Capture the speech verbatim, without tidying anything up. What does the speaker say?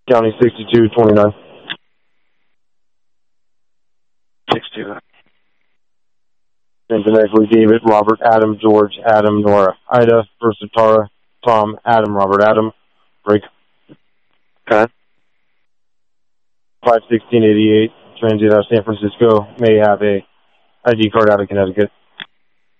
County sixty-two twenty-nine. sixty-two. Phonetically, David, Robert, Adam, George, Adam, Nora, Ida, Versa, Tara, Tom, Adam, Robert, Adam, break. Okay. five sixteen eighty-eight, transit out of San Francisco, may have a I D card out of Connecticut.